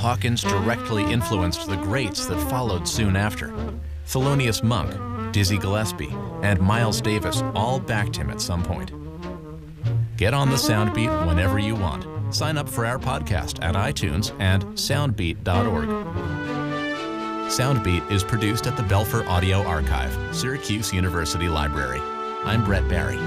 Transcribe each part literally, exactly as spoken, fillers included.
Hawkins directly influenced the greats that followed soon after. Thelonious Monk, Dizzy Gillespie, and Miles Davis all backed him at some point. Get on the Soundbeat whenever you want. Sign up for our podcast at iTunes and soundbeat dot org. Soundbeat is produced at the Belfer Audio Archive, Syracuse University Library. I'm Brett Barry.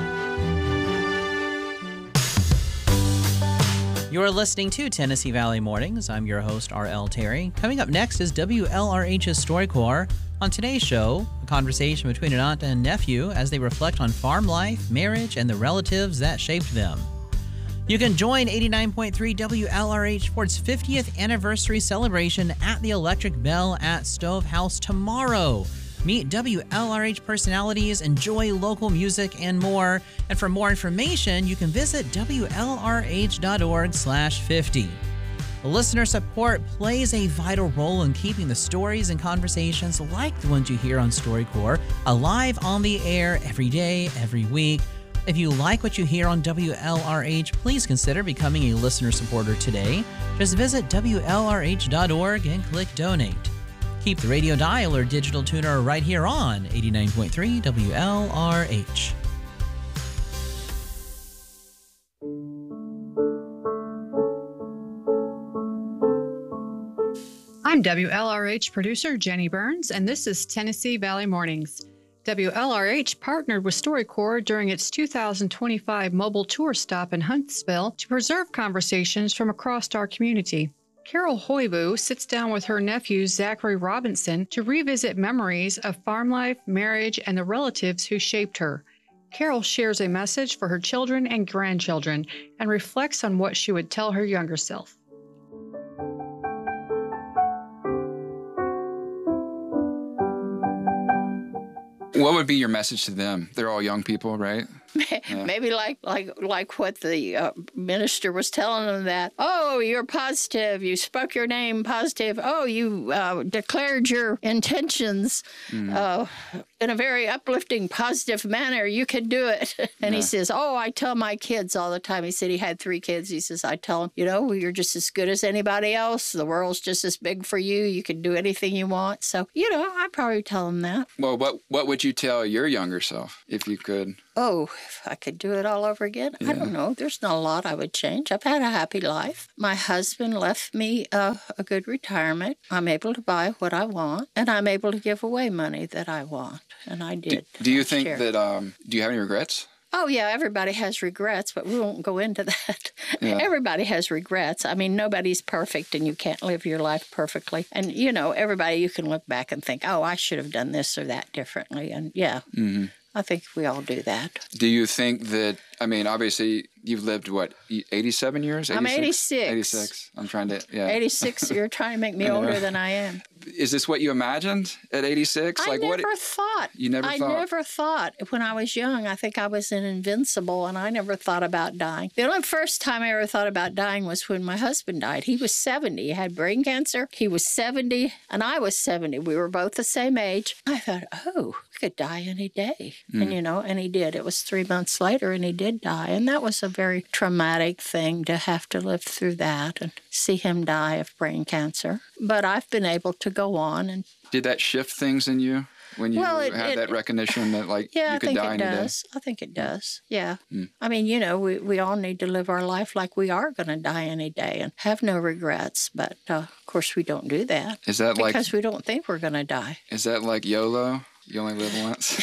You're listening to Tennessee Valley Mornings. I'm your host, R L. Terry. Coming up next is W L R H's StoryCorps. On today's show, a conversation between an aunt and nephew as they reflect on farm life, marriage, and the relatives that shaped them. You can join eighty-nine point three W L R H for its fiftieth anniversary celebration at the Electric Bell at Stove House tomorrow. Meet W L R H personalities, enjoy local music, and more. And for more information, you can visit W L R H dot org slash fifty. Listener support plays a vital role in keeping the stories and conversations like the ones you hear on StoryCorps alive on the air every day, every week. If you like what you hear on W L R H, please consider becoming a listener supporter today. Just visit W L R H dot org and click donate. Keep the radio dial or digital tuner right here on eighty-nine point three W L R H. I'm W L R H producer Jenny Burns, and this is Tennessee Valley Mornings. W L R H partnered with StoryCorps during its two thousand twenty-five mobile tour stop in Huntsville to preserve conversations from across our community. Carol Hoivu sits down with her nephew Zachary Robinson to revisit memories of farm life, marriage, and the relatives who shaped her. Carol shares a message for her children and grandchildren and reflects on what she would tell her younger self. What would be your message to them? They're all young people, right? Yeah. Maybe like like like what the uh, minister was telling them, that, oh, you're positive, you spoke your name positive, oh, you uh, declared your intentions mm. uh, in a very uplifting, positive manner, you can do it. And yeah. He says, oh, I tell my kids all the time. He said he had three kids. He says, I tell them, you know, you're just as good as anybody else. The world's just as big for you. You can do anything you want. So, you know, I'd probably tell them that. Well, what, what would you tell your younger self if you could? Oh, if I could do it all over again, yeah. I don't know. There's not a lot I would change. I've had a happy life. My husband left me uh, a good retirement. I'm able to buy what I want, and I'm able to give away money that I want, and I did. Do, do you think share. that, um, do you have any regrets? Oh, yeah, everybody has regrets, but we won't go into that. Yeah. Everybody has regrets. I mean, nobody's perfect, and you can't live your life perfectly. And, you know, everybody, you can look back and think, oh, I should have done this or that differently. And, yeah. Mm-hmm. I think we all do that. Do you think that, I mean, obviously, you've lived, what, eighty-seven years? eighty-six? I'm eighty-six. eighty-six. I'm trying to, yeah. eighty-six, you're trying to make me older than I am. Is this what you imagined at eighty-six? I like never what? thought. You never I thought? I never thought. When I was young, I think I was an invincible, and I never thought about dying. The only first time I ever thought about dying was when my husband died. He was seventy. He had brain cancer. He was seventy, and I was seventy. We were both the same age. I thought, oh, we could die any day. Mm. And, you know, and he did. It was three months later, and he did die. And that was a very traumatic thing to have to live through that and see him die of brain cancer. But I've been able to go on. And did that shift things in you when you well, it, had it, that recognition that, like, yeah, you could die any day? Yeah, I think it does. I think it does. Yeah. Mm. I mean, you know, we, we all need to live our life like we are going to die any day and have no regrets. But, uh, of course, we don't do that. Is that because like... Because we don't think we're going to die. Is that like YOLO? You only live once?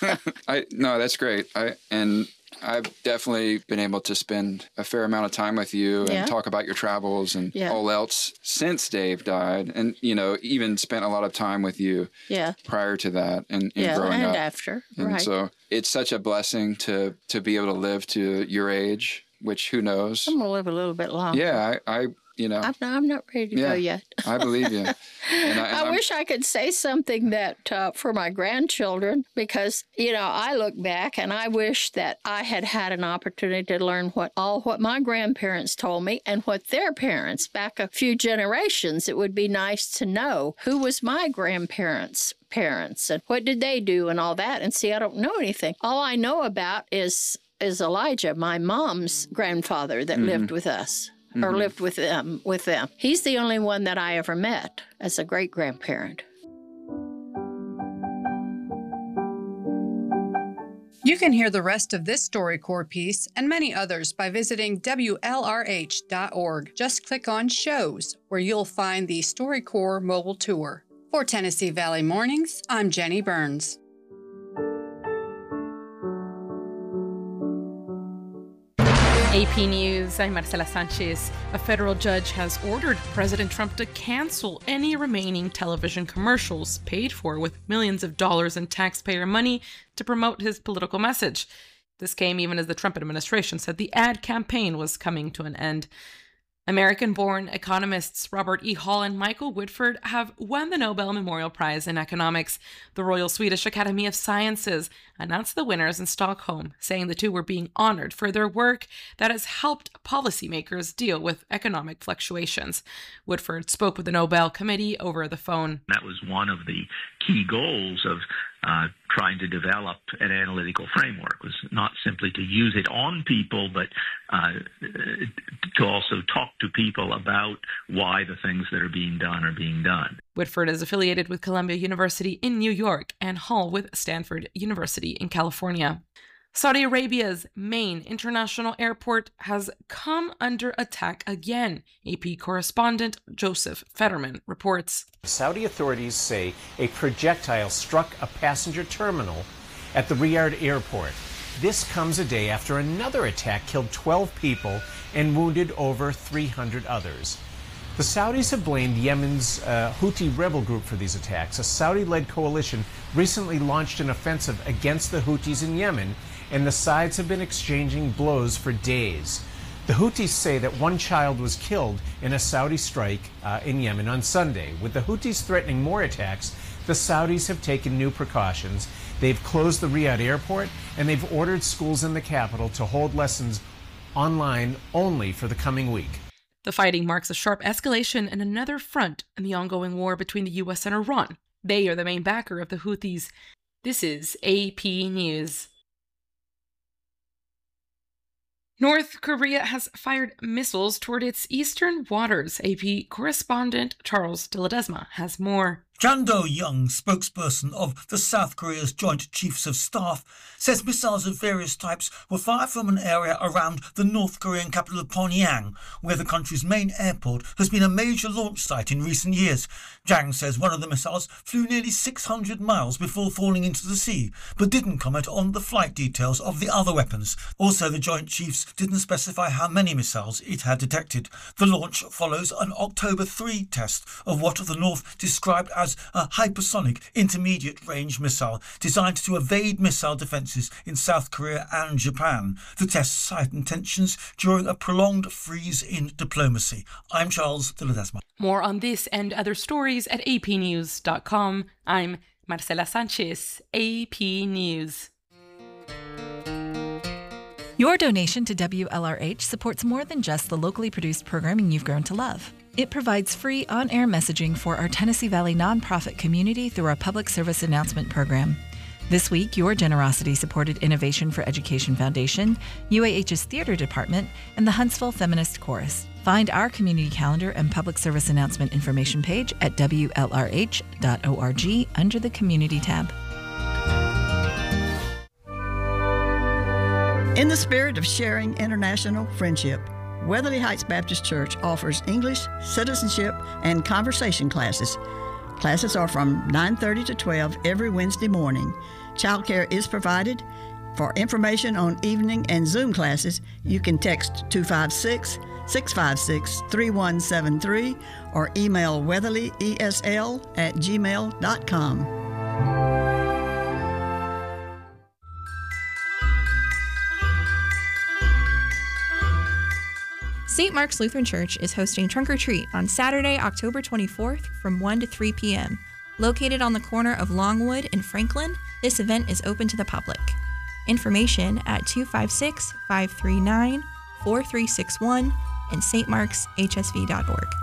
I No, that's great. I And... I've definitely been able to spend a fair amount of time with you and yeah. talk about your travels and yeah. all else since Dave died. And, you know, even spent a lot of time with you yeah. prior to that and, and yeah, growing and up. after. And right. so it's such a blessing to, to be able to live to your age, which who knows? I'm going to live a little bit longer. Yeah, I... I You know, I'm not, I'm not ready to yeah, go yet. I believe you. And I, and I wish I could say something that uh, for my grandchildren, because, you know, I look back and I wish that I had had an opportunity to learn what all what my grandparents told me and what their parents back a few generations. It would be nice to know who was my grandparents' parents and what did they do and all that. And see, I don't know anything. All I know about is is Elijah, my mom's grandfather that mm-hmm. lived with us. mm-hmm. or lived with them, with them. He's the only one that I ever met as a great-grandparent. You can hear the rest of this StoryCorps piece and many others by visiting W L R H dot org. Just click on Shows, where you'll find the StoryCorps mobile tour. For Tennessee Valley Mornings, I'm Jenny Burns. A P News, I'm Marcela Sanchez. A federal judge has ordered President Trump to cancel any remaining television commercials paid for with millions of dollars in taxpayer money to promote his political message. This came even as the Trump administration said the ad campaign was coming to an end. American-born economists Robert E. Hall and Michael Woodford have won the Nobel Memorial Prize in Economics. The Royal Swedish Academy of Sciences announced the winners in Stockholm, saying the two were being honored for their work that has helped policymakers deal with economic fluctuations. Woodford spoke with the Nobel Committee over the phone. That was one of the key goals of uh, trying to develop an analytical framework, was not simply to use it on people, but uh, to also talk to people about why the things that are being done are being done. Woodford is affiliated with Columbia University in New York and Hall with Stanford University in California. Saudi Arabia's main international airport has come under attack again, A P correspondent Joseph Fetterman reports. Saudi authorities say a projectile struck a passenger terminal at the Riyadh airport. This comes a day after another attack killed twelve people and wounded over three hundred others. The Saudis have blamed Yemen's uh, Houthi rebel group for these attacks. A Saudi-led coalition recently launched an offensive against the Houthis in Yemen, and the sides have been exchanging blows for days. The Houthis say that one child was killed in a Saudi strike uh, in Yemen on Sunday. With the Houthis threatening more attacks, the Saudis have taken new precautions. They've closed the Riyadh airport, and they've ordered schools in the capital to hold lessons online only for the coming week. The fighting marks a sharp escalation in another front in the ongoing war between the U S and Iran. They are the main backer of the Houthis. This is A P News. North Korea has fired missiles toward its eastern waters. A P correspondent Charles de Ledesma has more. Chan Do-young, spokesperson of the South Korea's Joint Chiefs of Staff, says missiles of various types were fired from an area around the North Korean capital of Pyongyang, where the country's main airport has been a major launch site in recent years. Jang says one of the missiles flew nearly six hundred miles before falling into the sea, but didn't comment on the flight details of the other weapons. Also, the Joint Chiefs didn't specify how many missiles it had detected. The launch follows an October third test of what the North described as a hypersonic intermediate-range missile designed to evade missile defences in South Korea and Japan. The tests heightened tensions during a prolonged freeze in diplomacy. I'm Charles de Ledesma. More on this and other stories at a p news dot com. I'm Marcela Sanchez, A P News. Your donation to W L R H supports more than just the locally produced programming you've grown to love. It provides free on-air messaging for our Tennessee Valley nonprofit community through our public service announcement program. This week, your generosity supported Innovation for Education Foundation, U A H's Theater Department, and the Huntsville Feminist Chorus. Find our community calendar and public service announcement information page at w l r h dot org under the Community tab. In the spirit of sharing international friendship, Weatherly Heights Baptist Church offers English, citizenship, and conversation classes. Classes are from nine thirty to twelve every Wednesday morning. Childcare is provided. For information on evening and Zoom classes, you can text two five six, six five six, three one seven three or email weatherlyesl at gmail dot com. Saint Mark's Lutheran Church is hosting Trunk or Treat on Saturday, October twenty-fourth from one to three p.m. Located on the corner of Longwood and Franklin, this event is open to the public. Information at two five six, five three nine, four three six one and s t marks h s v dot org.